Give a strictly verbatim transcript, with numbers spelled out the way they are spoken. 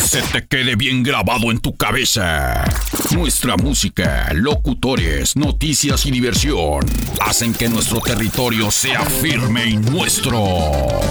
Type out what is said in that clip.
se te quede bien grabado en tu cabeza. Nuestra música, locutores, noticias y diversión hacen que nuestro territorio sea firme y nuestro.